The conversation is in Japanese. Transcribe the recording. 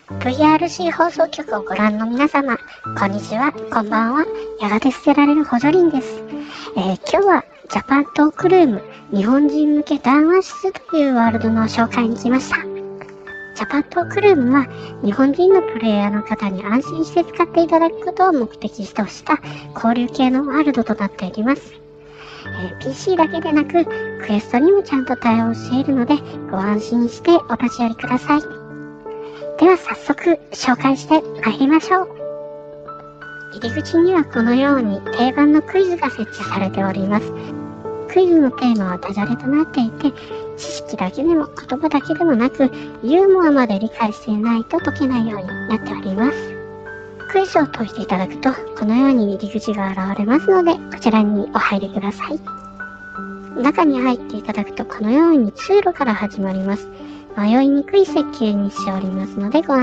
VRC 放送局をご覧の皆様、こんにちは、こんばんは。やがて捨てられる補助輪です。今日はジャパントークルーム日本人向け談話室というワールドの紹介に来ました。ジャパントークルームは日本人のプレイヤーの方に安心して使っていただくことを目的とした交流系のワールドとなっております。PC だけでなくクエストにもちゃんと対応しているのでご安心してお立ち寄りください。では早速紹介してまいりましょう。入り口にはこのように定番のクイズが設置されております。クイズのテーマはダジャレとなっていて、知識だけでも言葉だけでもなくユーモアまで理解していないと解けないようになっております。クイズを解いていただくとこのように入り口が現れますので、こちらにお入りください。中に入っていただくとこのように通路から始まります。迷いにくい設計にしておりますのでご安心